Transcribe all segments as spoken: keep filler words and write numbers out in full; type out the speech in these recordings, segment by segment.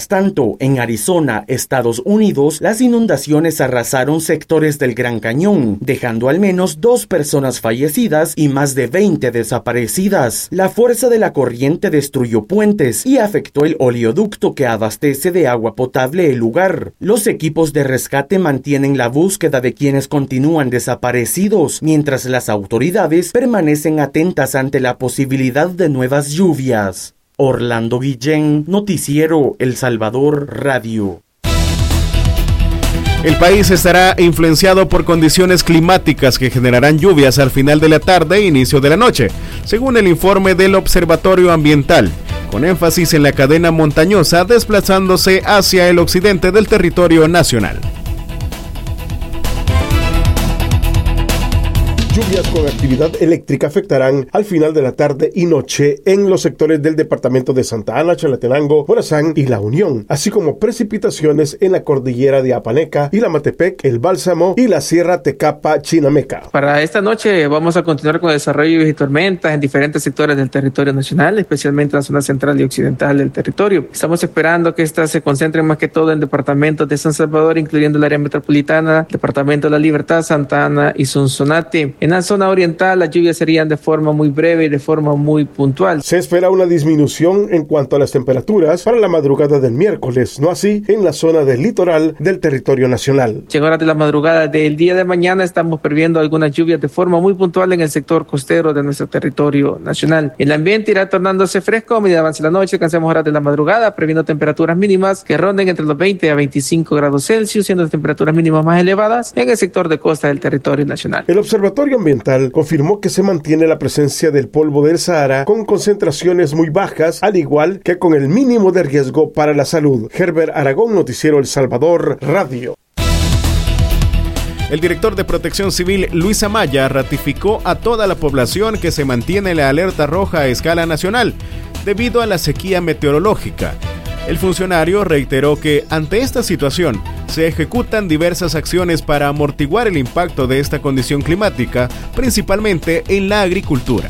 Tanto en Arizona, Estados Unidos, las inundaciones arrasaron sectores del Gran Cañón, dejando al menos dos personas fallecidas y más de veinte desaparecidas. La fuerza de la corriente destruyó puentes y afectó el oleoducto que abastece de agua potable el lugar. Los equipos de rescate mantienen la búsqueda de quienes continúan desaparecidos, mientras las autoridades permanecen atentas ante la posibilidad de nuevas lluvias. Orlando Guillén, Noticiero El Salvador Radio. El país estará influenciado por condiciones climáticas que generarán lluvias al final de la tarde e inicio de la noche, según el informe del Observatorio Ambiental, con énfasis en la cadena montañosa desplazándose hacia el occidente del territorio nacional. Lluvias con actividad eléctrica afectarán al final de la tarde y noche en los sectores del departamento de Santa Ana, Chalatenango, Morazán y La Unión, así como precipitaciones en la cordillera de Apaneca, Ilamatepec, El Bálsamo y la Sierra Tecapa-Chinameca. Para esta noche vamos a continuar con el desarrollo de tormentas en diferentes sectores del territorio nacional, especialmente en la zona central y occidental del territorio. Estamos esperando que estas se concentren más que todo en departamentos de San Salvador, incluyendo el área metropolitana, departamento de La Libertad, Santa Ana y Sonsonate. En la zona oriental, las lluvias serían de forma muy breve y de forma muy puntual. Se espera una disminución en cuanto a las temperaturas para la madrugada del miércoles, no así en la zona del litoral del territorio nacional. En horas de la madrugada del día de mañana estamos previendo algunas lluvias de forma muy puntual en el sector costero de nuestro territorio nacional. El ambiente irá tornándose fresco a medida avance la noche, alcancemos horas de la madrugada, previendo temperaturas mínimas que ronden entre los veinte a veinticinco grados Celsius, siendo las temperaturas mínimas más elevadas en el sector de costa del territorio nacional. El Observatorio Ambiental confirmó que se mantiene la presencia del polvo del Sahara con concentraciones muy bajas, al igual que con el mínimo de riesgo para la salud. Herbert Aragón, Noticiero El Salvador Radio. El director de Protección Civil, Luis Amaya, ratificó a toda la población que se mantiene la alerta roja a escala nacional debido a la sequía meteorológica. El funcionario reiteró que, ante esta situación, se ejecutan diversas acciones para amortiguar el impacto de esta condición climática, principalmente en la agricultura.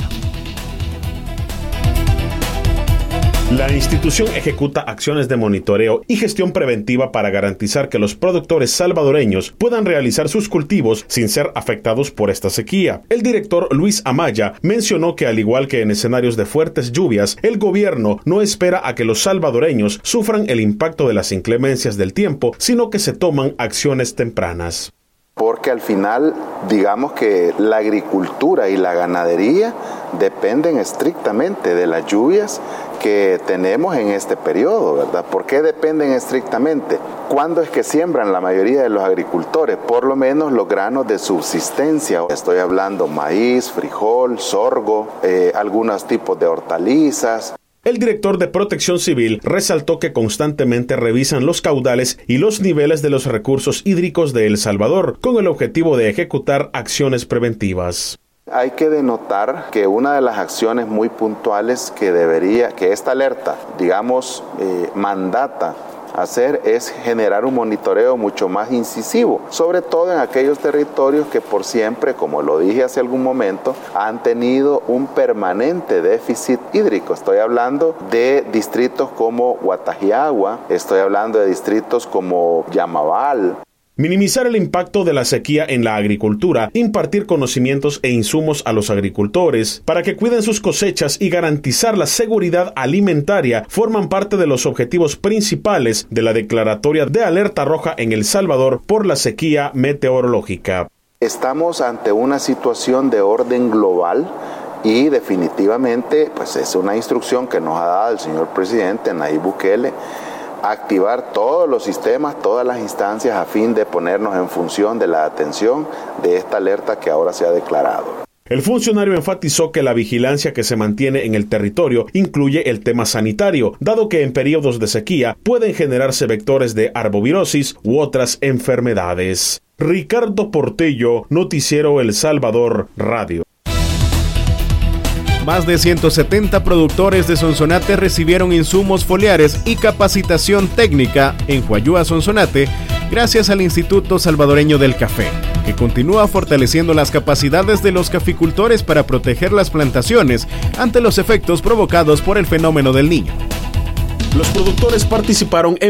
La institución ejecuta acciones de monitoreo y gestión preventiva para garantizar que los productores salvadoreños puedan realizar sus cultivos sin ser afectados por esta sequía. El director Luis Amaya mencionó que, al igual que en escenarios de fuertes lluvias, el gobierno no espera a que los salvadoreños sufran el impacto de las inclemencias del tiempo, sino que se toman acciones tempranas. Porque al final, digamos que la agricultura y la ganadería dependen estrictamente de las lluvias que tenemos en este periodo, ¿verdad? ¿Por qué dependen estrictamente? ¿Cuándo es que siembran la mayoría de los agricultores? Por lo menos los granos de subsistencia. Estoy hablando maíz, frijol, sorgo, eh, algunos tipos de hortalizas. El director de Protección Civil resaltó que constantemente revisan los caudales y los niveles de los recursos hídricos de El Salvador con el objetivo de ejecutar acciones preventivas. Hay que denotar que una de las acciones muy puntuales que debería, que esta alerta, digamos, eh, mandata hacer es generar un monitoreo mucho más incisivo, sobre todo en aquellos territorios que por siempre, como lo dije hace algún momento, han tenido un permanente déficit hídrico. Estoy hablando de distritos como Guatajiagua, estoy hablando de distritos como Yamabal. Minimizar el impacto de la sequía en la agricultura, impartir conocimientos e insumos a los agricultores para que cuiden sus cosechas y garantizar la seguridad alimentaria forman parte de los objetivos principales de la declaratoria de alerta roja en El Salvador por la sequía meteorológica. Estamos ante una situación de orden global y definitivamente pues es una instrucción que nos ha dado el señor presidente Nayib Bukele, activar todos los sistemas, todas las instancias a fin de ponernos en función de la atención de esta alerta que ahora se ha declarado. El funcionario enfatizó que la vigilancia que se mantiene en el territorio incluye el tema sanitario, dado que en periodos de sequía pueden generarse vectores de arbovirosis u otras enfermedades. Ricardo Portillo, Noticiero El Salvador Radio. Más de ciento setenta productores de Sonsonate recibieron insumos foliares y capacitación técnica en Huayúa, Sonsonate, gracias al Instituto Salvadoreño del Café, que continúa fortaleciendo las capacidades de los caficultores para proteger las plantaciones ante los efectos provocados por el fenómeno del Niño. Los productores participaron en